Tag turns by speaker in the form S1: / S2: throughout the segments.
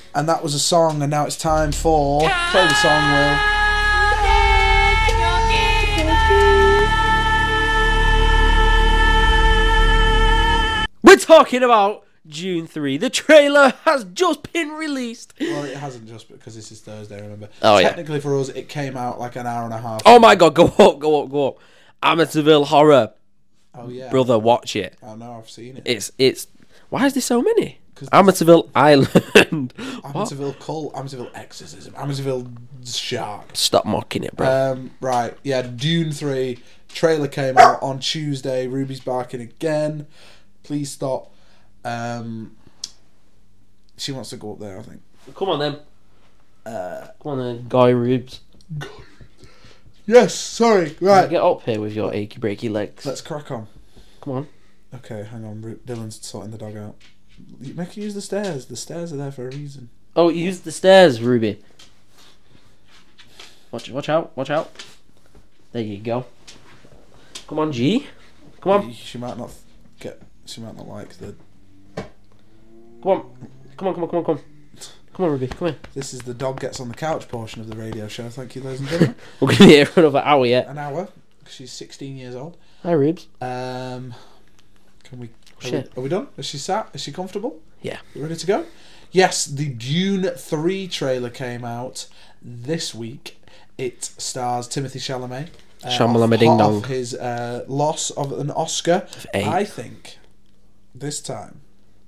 S1: And that was a song, and now it's time for... Play the song, Will.
S2: We're talking about Dune 3. The trailer has just been released.
S1: Well, it hasn't just because this is Thursday, remember.
S2: Oh,
S1: Technically for us, it came out like an hour and a half.
S2: Oh my god, go up. Amityville Horror.
S1: Oh, yeah.
S2: Brother, watch it.
S1: Oh, no, I've seen it.
S2: It's... Why is there so many? Amityville Island.
S1: Amityville Cult, Amityville Exorcism, Amityville Shark.
S2: Stop mocking it, bro.
S1: Right, yeah, Dune 3 trailer came out on Tuesday. Ruby's barking again. Please stop. She wants to go up there, I think.
S2: Come on then. Come on then, Guy Rubes.
S1: Yes, sorry, right.
S2: Get up here with your achy breaky legs.
S1: Let's crack on.
S2: Come on.
S1: Okay, hang on. Dylan's sorting the dog out. Make her use the stairs. The stairs are there for a reason.
S2: Oh, use the stairs, Ruby. Watch out. There you go. Come on, G. Come on.
S1: She might not like the...
S2: Come on. Come on, Ruby. Come here.
S1: This is the dog gets on the couch portion of the radio show. Thank you, ladies and gentlemen.
S2: We're going to be here for another hour yet.
S1: An hour. She's 16 years old.
S2: Hi, Rubes.
S1: Can we...
S2: Shit.
S1: Are we done? Is she sat? Is she comfortable?
S2: Yeah.
S1: You ready to go? Yes, the Dune 3 trailer came out this week. It stars Timothée Chalamet.
S2: Shamalama ding dong.
S1: Off his loss of an Oscar. I think this time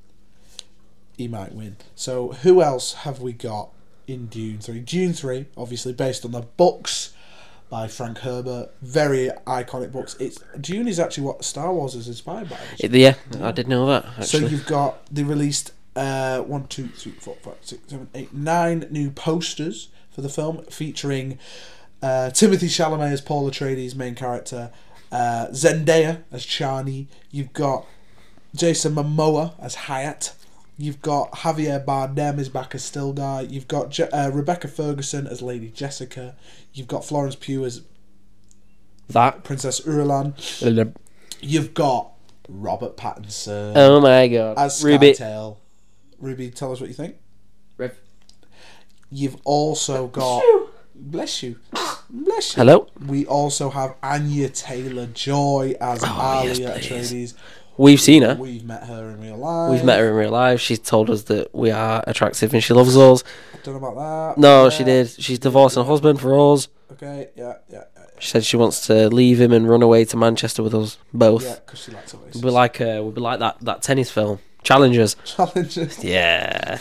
S1: he might win. So who else have we got in Dune 3? Dune 3, obviously based on the books by Frank Herbert. Very iconic books. Dune is actually what Star Wars is inspired by.
S2: Yeah, I did know that, actually.
S1: So you've got, they released 1, 2, 3, 4, 5, 6, 7, 8, 9 new posters for the film featuring Timothée Chalamet as Paul Atreides, main character, Zendaya as Chani. You've got Jason Momoa as Hayat. You've got Javier Bardem is back as Stilgar. You've got Rebecca Ferguson as Lady Jessica. You've got Florence Pugh as Princess Irulan. You've got Robert Pattinson.
S2: Oh my god.
S1: As
S2: Ruby.
S1: Skytail. Ruby, tell us what you think.
S2: Rev.
S1: You've also got... Bless you.
S2: Hello?
S1: We also have Anya Taylor-Joy as Alia Atreides.
S2: We've seen her.
S1: We've met her in real life.
S2: She's told us that we are attractive and she loves us.
S1: I don't know about that.
S2: No, she did. She's divorcing her husband for us.
S1: Okay, yeah.
S2: She said she wants to leave him and run away to Manchester with us both.
S1: Yeah, because she likes Oasis.
S2: We'll be like that tennis film. Challengers. Yeah.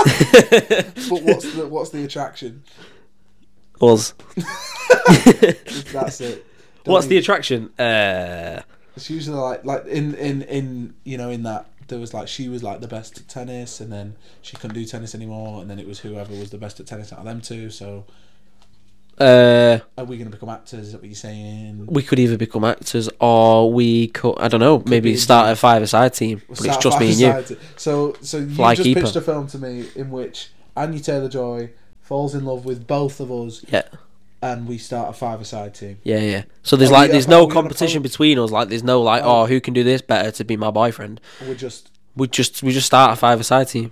S1: But what's the attraction?
S2: Us.
S1: That's it.
S2: What's the attraction?
S1: It's usually like in that there was like she was like the best at tennis, and then she couldn't do tennis anymore, and then it was whoever was the best at tennis out of them two. So are we going to become actors? Is that what you're saying?
S2: We could either become actors, or we could, I don't know, maybe start a five-a-side team. But it's just me and you.
S1: So you just pitched a film to me in which Anya Taylor-Joy falls in love with both of us.
S2: Yeah.
S1: And we start a five-a-side team.
S2: Yeah. So there's no competition between us. Like there's no who can do this better to be my boyfriend. We just start a five-a-side team.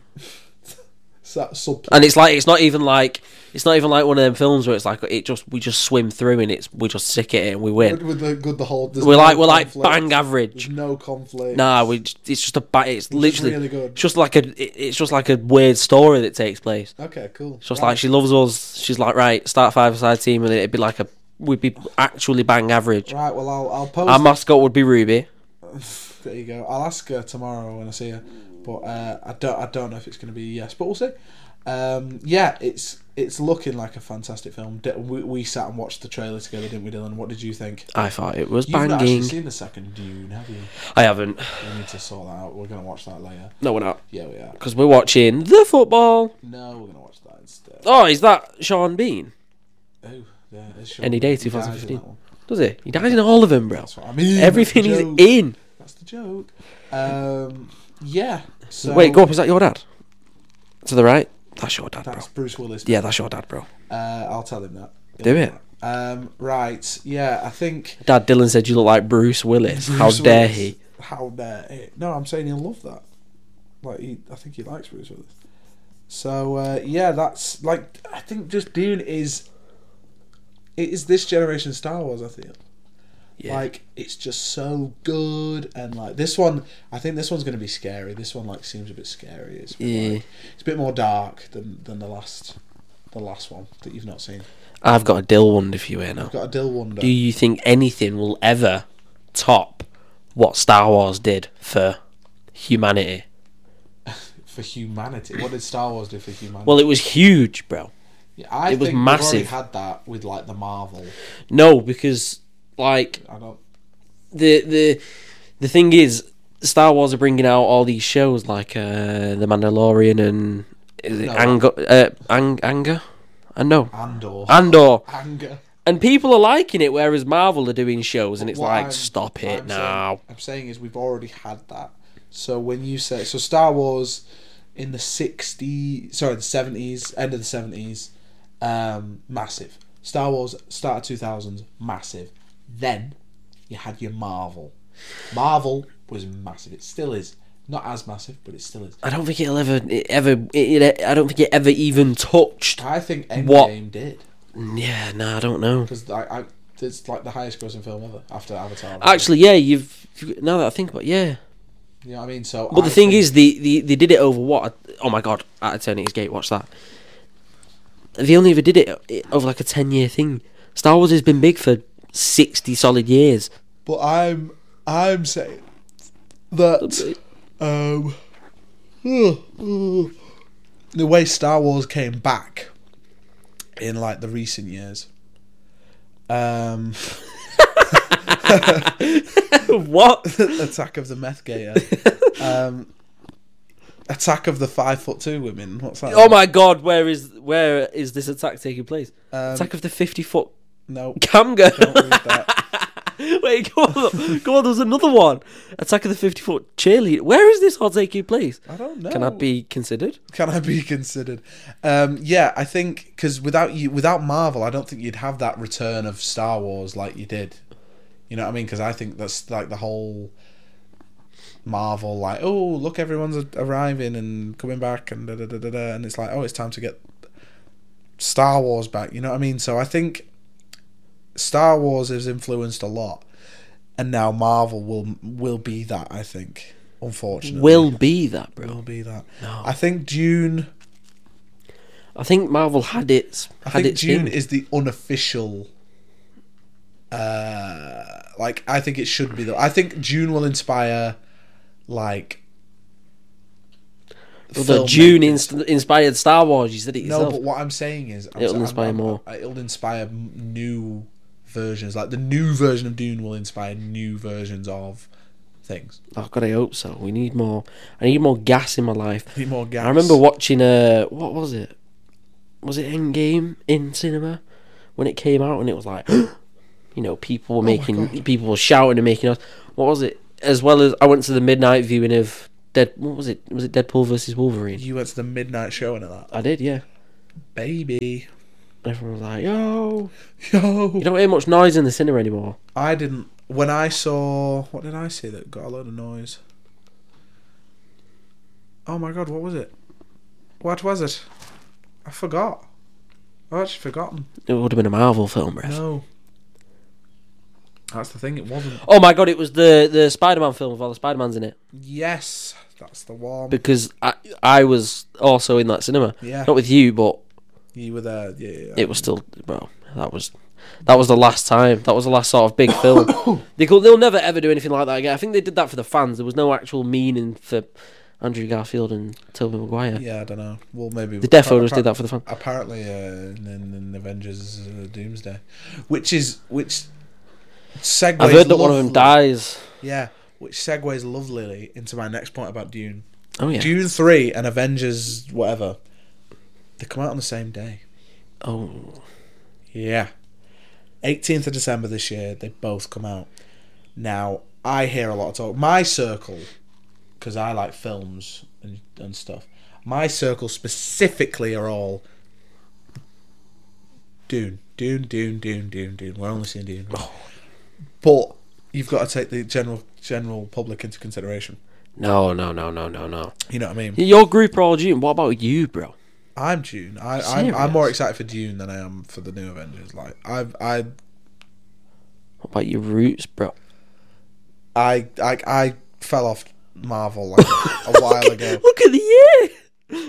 S2: And it's not even like one of them films where it's like we just swim through and we just stick it and we win. We're like bang average.
S1: There's no conflict.
S2: Nah, it's literally
S1: really good.
S2: It's just like a weird story that takes place.
S1: Okay, cool.
S2: It's just like she loves us. She's like, right, start a five-a-side team, and it'd be like we'd be actually bang average.
S1: Right. Well, I'll post.
S2: Our mascot would be Ruby.
S1: There you go. I'll ask her tomorrow when I see her. But I don't know if it's going to be a yes, but we'll see. Yeah, it's looking like a fantastic film. We sat and watched the trailer together, didn't we, Dylan? What did you think?
S2: I thought it was
S1: banging. You've not
S2: banging.
S1: actually seen the second Dune, have you?
S2: I haven't.
S1: We need to sort that out. We're going to watch that later.
S2: No, we're not.
S1: Yeah, we are.
S2: Because we're watching the football.
S1: No, we're going to watch that instead.
S2: Oh, is that Sean Bean?
S1: Oh, yeah, it's Sean.
S2: Any day 2015. Does he? He dies in all of them, bro.
S1: That's what I mean.
S2: Everything he's in.
S1: That's the joke. Yeah. So,
S2: wait, go up. Is that your dad? To the right? That's your dad, bro.
S1: That's Bruce Willis.
S2: Yeah, that's your dad, bro.
S1: I'll tell him that.
S2: Do it.
S1: Right. Yeah, I think...
S2: Dad, Dylan said you look like Bruce Willis. How dare he?
S1: How dare he? No, I'm saying he'll love that. I think he likes Bruce Willis. So yeah, that's like I think just Dune is this generation Star Wars. I feel like it's just so good, and like this one, I think this one's going to be scary. This one like seems a bit scary. It's a bit more dark than the last one that you've not seen.
S2: I've got a dill wonder for you here now.
S1: I've got a dill wonder.
S2: Do you think anything will ever top what Star Wars did for humanity?
S1: For humanity? What did Star Wars do for humanity?
S2: Well, it was huge, bro.
S1: Yeah, it was massive. We've already had that with like the Marvel.
S2: No, because like
S1: I don't.
S2: The thing is, Star Wars are bringing out all these shows like The Mandalorian and Andor. And people are liking it, whereas Marvel are doing shows, and it's like, stop it now.
S1: I'm saying is we've already had that. So when you say Star Wars in the 70s, end of the 70s, massive. Star Wars start of 2000s, massive. Then you had your Marvel. Marvel was massive. It still is. Not as massive, but it still is.
S2: I don't think I don't think it ever even touched.
S1: I think Endgame did.
S2: Yeah, no, I don't know.
S1: Because it's like the highest grossing film ever after Avatar.
S2: Actually, yeah, now that I think about it, yeah.
S1: You know what I mean? So,
S2: but the thing is, they did it over what? Oh my god, at Eternity's Gate, watch that. They only ever did it over like a 10-year thing. Star Wars has been big for 60 solid years.
S1: But I'm saying that the way Star Wars came back in like the recent years.
S2: What?
S1: Attack of the Meth Gator. Attack of the 5'2" women. What's that?
S2: Oh my god, where is this attack taking place? Attack of the 50-foot Camga.
S1: Don't read that.
S2: Wait, go on, there's another one. Attack of the 50-foot cheerleader. Where is this all taking place?
S1: I don't know.
S2: Can I be considered?
S1: Yeah, I think because without Marvel, I don't think you'd have that return of Star Wars like you did. You know what I mean? Because I think that's like the whole Marvel, like, oh, look, everyone's arriving and coming back, and and it's like, oh, it's time to get Star Wars back. You know what I mean? So I think Star Wars has influenced a lot, and now Marvel will be that. I think, unfortunately,
S2: will be that, bro.
S1: Will be that.
S2: No.
S1: I think Dune.
S2: I think Marvel had its.
S1: I think Dune is the unofficial. I think it should be though. I think Dune will inspire, like.
S2: Well, the Dune inspired Star Wars. You said it yourself.
S1: No, but what I'm saying is,
S2: it'll inspire more.
S1: It'll inspire new versions. Like the new version of Dune will inspire new versions of things.
S2: Oh God, I hope so. We need more. I need more gas in my life.
S1: I need more gas.
S2: I remember watching what was it? Was it Endgame in cinema when it came out, and it was like, you know, people were shouting and making us. What was it? As well as I went to the midnight viewing of what was it? Was it Deadpool versus Wolverine?
S1: You went to the midnight showing of that?
S2: I did, yeah.
S1: Baby.
S2: Everyone was like, yo. You don't hear much noise in the cinema anymore.
S1: I didn't. When I saw... What did I see that got a load of noise? Oh my god, what was it? What was it? I forgot. I've actually forgotten.
S2: It would have been a Marvel film, Ref.
S1: No. That's the thing, it wasn't.
S2: Oh my god, it was the Spider-Man film with all the Spider-Mans in it.
S1: Yes, that's the one.
S2: Because I was also in that cinema.
S1: Yeah.
S2: Not with you, but...
S1: You were there, yeah.
S2: It was still... Bro, that was the last time. That was the last sort of big film. They'll never ever do anything like that again. I think they did that for the fans. There was no actual meaning for Andrew Garfield and Tobey Maguire.
S1: Yeah, I don't know. Well, maybe...
S2: The Defo just did that for the fans.
S1: Apparently in Avengers Doomsday. Which segues.
S2: I've heard that one of them dies.
S1: Yeah, which segues lovely into my next point about Dune.
S2: Oh yeah.
S1: Dune 3 and Avengers whatever, they come out on the same day.
S2: Oh.
S1: Yeah. 18th of December this year, they both come out. Now, I hear a lot of talk. My circle, because I like films and stuff, my circle specifically are all Dune. We're only seeing Dune.
S2: Oh.
S1: But you've got to take the general public into consideration.
S2: No.
S1: You know what I mean?
S2: Your group are all Dune. What about you, bro?
S1: I'm Dune. I'm
S2: Serious?
S1: more excited for Dune than I am for the new Avengers. Like I
S2: What about your roots, bro?
S1: I fell off Marvel like a while ago.
S2: Look at the year.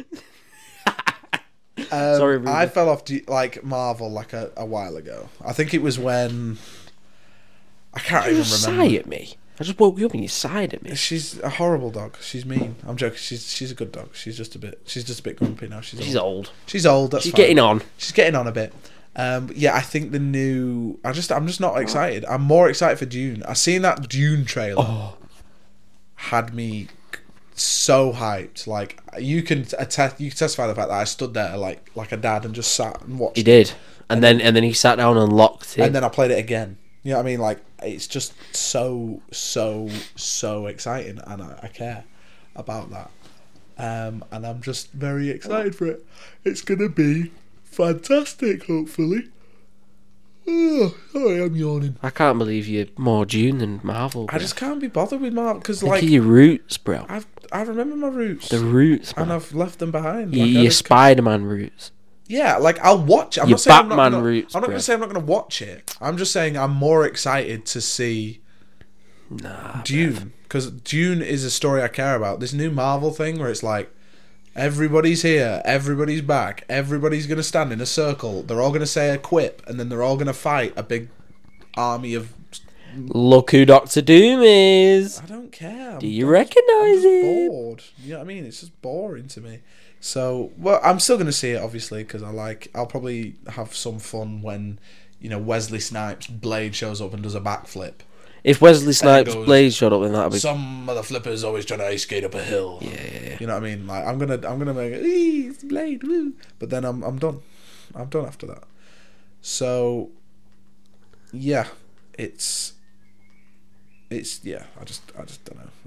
S2: Sorry, Ruben.
S1: I fell off like Marvel like a while ago. I think it was when I can't
S2: You
S1: even
S2: just
S1: remember.
S2: sigh at me. I just woke you up and you sighed at me.
S1: She's a horrible dog. She's mean. I'm joking. She's a good dog. She's just a bit grumpy now.
S2: She's old.
S1: She's old. That's
S2: She's
S1: fine.
S2: getting on.
S1: She's getting on a bit. Yeah, I think the new. I'm just not excited. I'm more excited for Dune. I seen that Dune trailer.
S2: Oh,
S1: Had me so hyped. Like you can testify the fact that I stood there like a dad and just sat and watched.
S2: he did, and then he sat down and locked it.
S1: And then I played it again. You know what I mean? Like it's just so exciting, and I care about that. And I'm just very excited for it. It's gonna be fantastic, hopefully. Oh, sorry, I'm yawning.
S2: I can't believe you're more Dune than Marvel.
S1: I just can't be bothered with Marvel because,
S2: Think
S1: like,
S2: of your roots, bro.
S1: I remember my roots.
S2: The roots,
S1: And
S2: man.
S1: I've left them behind. Like,
S2: Your Spider-Man roots.
S1: Yeah, like I'll watch it. I'm
S2: Your
S1: not saying I'm not
S2: Batman
S1: gonna,
S2: roots,
S1: I'm not
S2: bro.
S1: going to say I'm not going to watch it. I'm just saying I'm more excited to see
S2: Nah,
S1: Dune because Dune is a story I care about. This new Marvel thing where it's like everybody's here, everybody's back, everybody's going to stand in a circle. They're all going to say a quip, and then they're all going to fight a big army of.
S2: Look who Doctor Doom is.
S1: I don't care.
S2: Do you
S1: I'm
S2: recognise
S1: just
S2: him?
S1: bored. You know what I mean? It's just boring to me. So, well, I'm still going to see it, obviously, because I'll probably have some fun when, Wesley Snipes' Blade shows up and does a backflip.
S2: If Wesley Snipes'
S1: goes,
S2: Blade showed up, then that'd be.
S1: Some mother flipper's always trying to ice skate up a hill.
S2: Yeah.
S1: You know what I mean? Like I'm gonna make it. It's Blade, woo. But then I'm done. I'm done after that. So, yeah, it's yeah. I just don't know.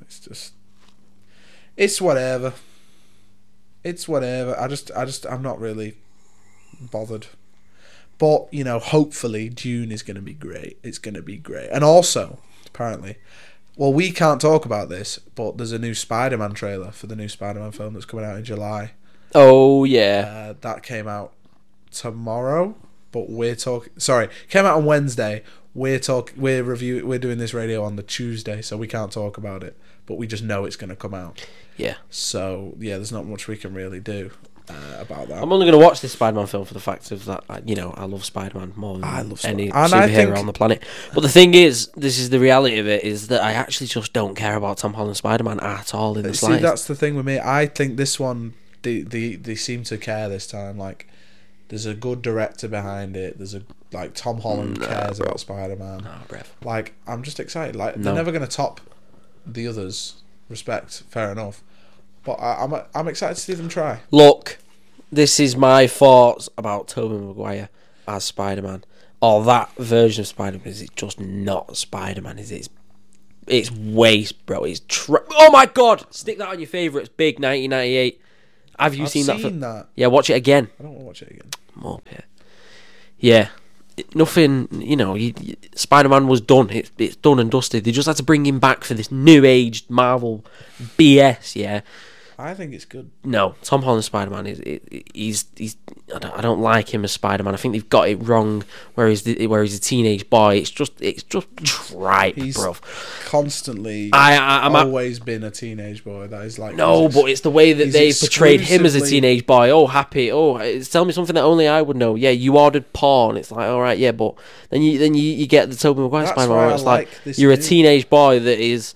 S1: It's whatever. It's whatever. I'm not really bothered. But, hopefully Dune is going to be great. It's going to be great. And also, apparently, well, we can't talk about this, but there's a new Spider-Man trailer for the new Spider-Man film that's coming out in July.
S2: Oh, yeah.
S1: That came out tomorrow, but came out on Wednesday. We're doing this radio on the Tuesday, so we can't talk about it. But we just know it's going to come out.
S2: Yeah.
S1: So, yeah, there's not much we can really do about that.
S2: I'm only going to watch this Spider-Man film for the fact of that, I love Spider-Man more than any superhero on the planet. But the thing is, this is the reality of it, is that I actually just don't care about Tom Holland Spider-Man at all in the
S1: See,
S2: slightest.
S1: that's the thing with me. I think this one, they seem to care this time. Like, there's a good director behind it. Tom Holland cares about Spider-Man.
S2: No, bruv.
S1: Like, I'm just excited. Like, they're never going to top the others. Respect, fair enough. But I'm excited to see them try.
S2: Look, this is my thoughts about Tobey Maguire as Spider-Man. Or that version of Spider-Man. Is it just not Spider-Man? Is it? It's waste, bro. Oh my god! Stick that on your favourites. Big 1998. Have you seen that? Yeah, watch it again.
S1: I don't want to watch it again.
S2: More pit. Yeah. Nothing, Spider-Man was done. It's done and dusted. They just had to bring him back for this new age Marvel BS, yeah.
S1: I think it's good.
S2: No, Tom Holland Spider-Man he's I don't like him as Spider-Man. I think they've got it wrong where he's a teenage boy. It's just tripe, bro.
S1: Constantly always been a teenage boy. That is like
S2: but it's the way that they portrayed him as a teenage boy. Oh, happy. Oh, tell me something that only I would know. Yeah, you ordered porn. It's like, all right, yeah, but then you get the Tobey Maguire Spider-Man where it's like you're a teenage boy that is,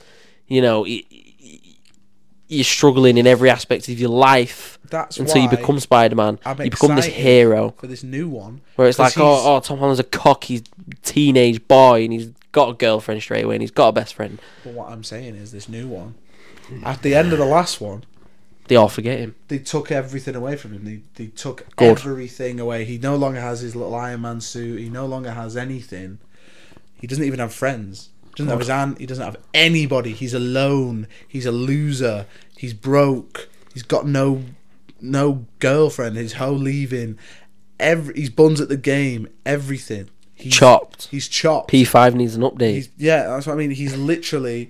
S2: you're struggling in every aspect of your life.
S1: That's
S2: until you become Spider-Man. You become this hero
S1: for this new one
S2: where it's like, Tom Holland's a cocky teenage boy and he's got a girlfriend straight away and he's got a best friend.
S1: But what I'm saying is, this new one, at the end of the last one,
S2: they all forget him.
S1: They took everything away from him. They took everything away. He no longer has his little Iron Man suit. He no longer has anything. He doesn't even have friends. He doesn't have his aunt. He doesn't have anybody. He's alone. He's a loser. He's broke. He's got no girlfriend. His whole leaving. He's buns at the game. Everything. He's chopped.
S2: P5 needs an update.
S1: That's what I mean. He's literally,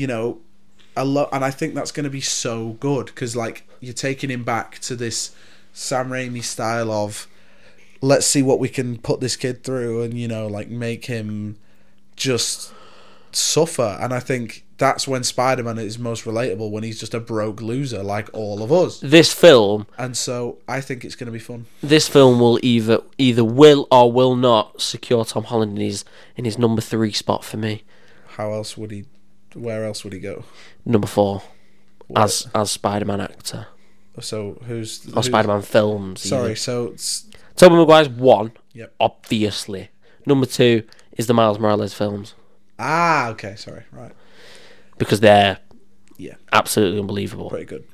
S1: and I think that's going to be so good because, like, you're taking him back to this Sam Raimi style of let's see what we can put this kid through and, you know, like make him just suffer. And I think that's when Spider-Man is most relatable, when he's just a broke loser like all of us.
S2: This film,
S1: And so I think it's going to be fun.
S2: this film will either will or will not secure Tom Holland in his number 3 spot for me.
S1: How else would he? Where else would he go?
S2: Number 4
S1: What?
S2: as Spider-Man actor
S1: So who's
S2: Spider-Man films.
S1: Sorry,
S2: either.
S1: so it's,
S2: Tobey Maguire's 1.
S1: Yep.
S2: Obviously. Number 2 is the Miles Morales films
S1: okay, sorry, right,
S2: because they're
S1: yeah,
S2: absolutely unbelievable.
S1: pretty good.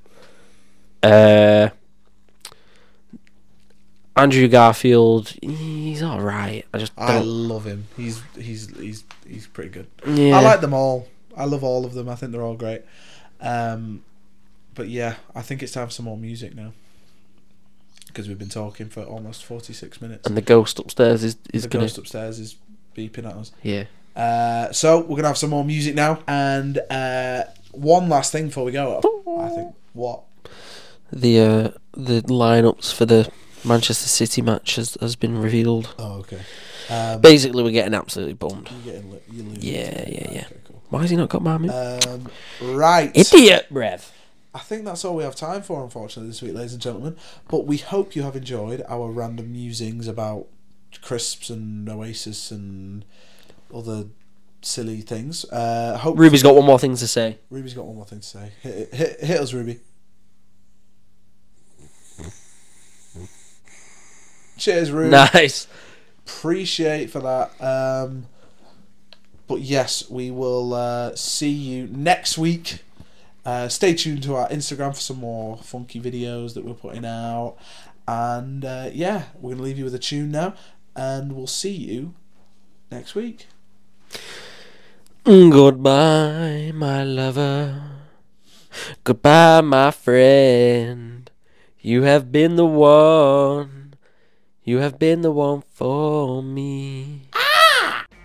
S2: Andrew Garfield, he's all right. I
S1: I
S2: don't.
S1: love him. He's pretty good.
S2: Yeah.
S1: I like them all. I love all of them. I think they're all great. But yeah, I think it's time for some more music now, because we've been talking for almost 46 minutes.
S2: And the ghost upstairs is
S1: The
S2: gonna.
S1: ghost upstairs is beeping at us.
S2: Yeah.
S1: So we're gonna have some more music now, and one last thing before we go. I think what
S2: The lineups for the Manchester City match has been revealed.
S1: Oh, okay.
S2: Basically, we're getting absolutely bummed.
S1: You're getting you're losing.
S2: Yeah.
S1: Okay, cool.
S2: Why has he not got Marmy?
S1: Right.
S2: Idiot, Rev.
S1: I think that's all we have time for, unfortunately, this week, ladies and gentlemen. But we hope you have enjoyed our random musings about crisps and Oasis and other silly things.
S2: Ruby's got one more thing to say.
S1: Ruby's got one more thing to say. Hit us, Ruby. Cheers, Ruby.
S2: Nice.
S1: Appreciate for that. But yes, we will see you next week. Stay tuned to our Instagram for some more funky videos that we're putting out. And yeah, we're going to leave you with a tune now. And we'll see you next week.
S2: Goodbye, my lover. Goodbye, my friend. You have been the one. You have been the one for me.